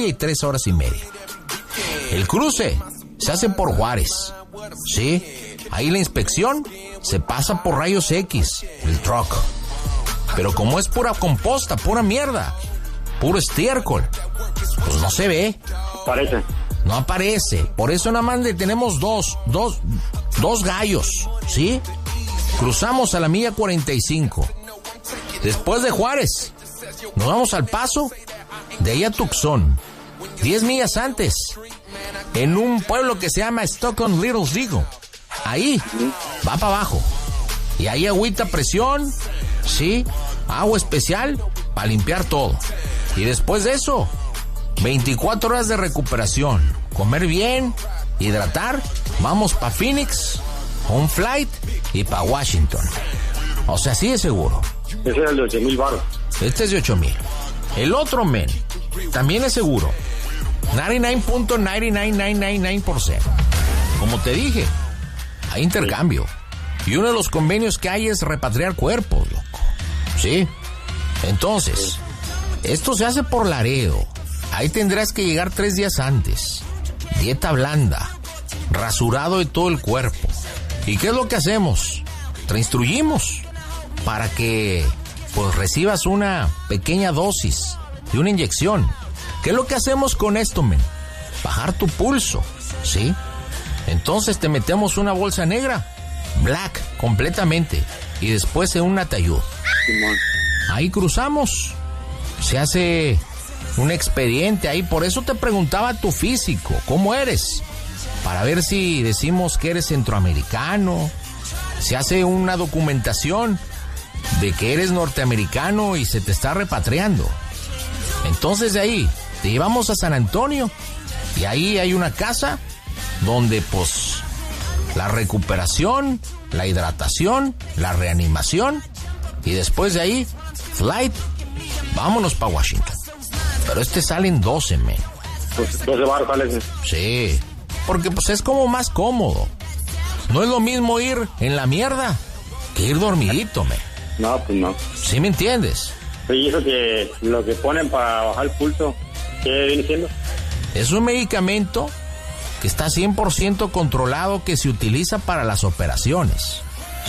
y 3 horas y media. El cruce se hace por Juárez, ¿sí? Ahí la inspección se pasa por rayos X, el truck. Pero como es pura composta, pura mierda, puro estiércol, pues no se ve. Parece. No aparece. Por eso nada más le tenemos dos gallos, ¿sí? Cruzamos a la milla 45. Después de Juárez, nos vamos al Paso, de ahí a Tucson. 10 millas antes, en un pueblo que se llama Stockton Little Eagle. Ahí, va para abajo. Y ahí agüita a presión, ¿sí? Agua especial para limpiar todo. Y después de eso, 24 horas de recuperación. Comer bien, hidratar. Vamos para Phoenix, un flight y para Washington. O sea, sí es seguro. Ese es el de 8,000 baros. Este es de 8,000. El otro, men, también es seguro. 99.99999%. Como te dije, hay intercambio. Y uno de los convenios que hay es repatriar cuerpos, loco. ¿Sí? Entonces, esto se hace por Laredo. Ahí tendrás que llegar 3 días antes. Dieta blanda. Rasurado de todo el cuerpo. ¿Y qué es lo que hacemos? Te instruimos para que pues recibas una pequeña dosis de una inyección. ¿Qué es lo que hacemos con esto, men? Bajar tu pulso, ¿sí? Entonces te metemos una bolsa negra, black, completamente, y después en un ataúd. Ahí cruzamos. Se hace un expediente ahí. Por eso te preguntaba tu físico, ¿cómo eres? Para ver si decimos que eres centroamericano. Se hace una documentación de que eres norteamericano y se te está repatriando. Entonces de ahí te llevamos a San Antonio y ahí hay una casa donde pues la recuperación, la hidratación, la reanimación y después de ahí flight, vámonos para Washington. Pero salen 12, men. Pues 12 baros sale. Sí, porque pues es como más cómodo. No es lo mismo ir en la mierda que ir dormidito, men. No, pues no. ¿Sí me entiendes? Y eso que lo que ponen para bajar el pulso, ¿qué viene siendo? Es un medicamento que está 100% controlado, que se utiliza para las operaciones.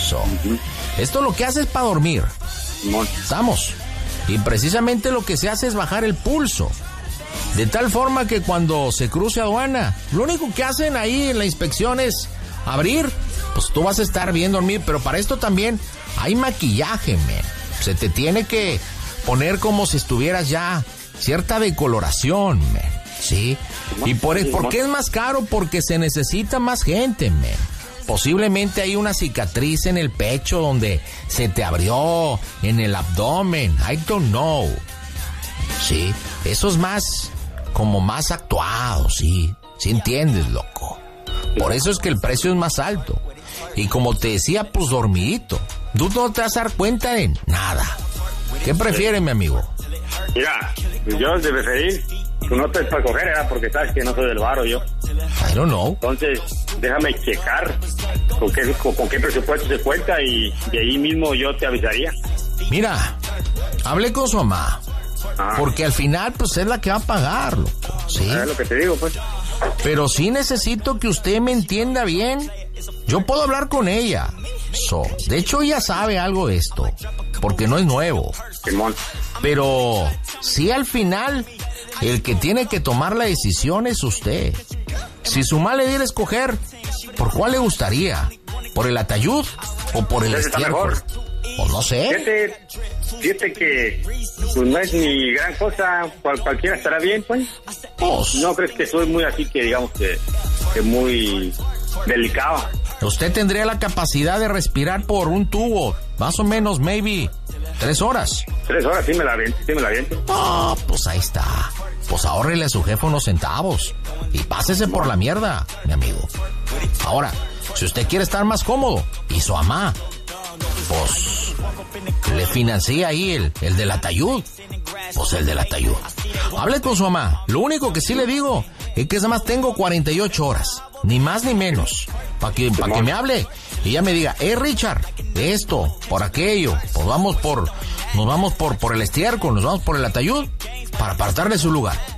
Esto lo que hace es para dormir. ¿Estamos? Y precisamente lo que se hace es bajar el pulso. De tal forma que cuando se cruce aduana, lo único que hacen ahí en la inspección es abrir. Pues tú vas a estar bien dormido, pero para esto también hay maquillaje, men. Se te tiene que poner como si estuvieras ya cierta decoloración, men. ¿Sí? ¿Y por qué es más caro? Porque se necesita más gente, men. Posiblemente hay una cicatriz en el pecho donde se te abrió, en el abdomen. I don't know. Sí, eso es más, como más actuado, sí. ¿Sí entiendes, loco? Por eso es que el precio es más alto. Y como te decía, pues dormidito. Tú no te vas a dar cuenta de nada. ¿Qué prefieres, mi amigo? Mira, yo de preferir, tú no te para coger, ¿verdad? Porque sabes que no soy del varo yo. I don't know. Entonces, déjame checar con qué presupuesto se cuenta y de ahí mismo yo te avisaría. Mira, hablé con su mamá. Porque al final, pues, es la que va a pagar, loco. ¿Sí? Es lo que te digo, pues. Pero sí necesito que usted me entienda bien. Yo puedo hablar con ella. De hecho, ella sabe algo de esto. Porque no es nuevo. Simón. Pero sí, al final, el que tiene que tomar la decisión es usted. Si su mamá le diera a escoger, ¿por cuál le gustaría? ¿Por el ataúd o por el estiércol? Pues no sé. Fíjate que pues no es ni gran cosa, cualquiera estará bien, pues. No crees que soy muy así que digamos que muy delicado. Usted tendría la capacidad de respirar por un tubo, más o menos, maybe 3 horas. 3 horas, sí me la aviento. Pues ahí está. Pues ahórrele a su jefe unos centavos y pásese por la mierda, mi amigo. Ahora, si usted quiere estar más cómodo y su mamá, pues le financia ahí el del ataúd. Pues el del ataúd. Hable con su mamá. Lo único que sí le digo es que nada más tengo 48 horas. Ni más ni menos. Para que me hable y ella me diga, Richard, esto, por aquello, pues nos vamos por el estiércol, nos vamos por el ataúd para apartarle su lugar.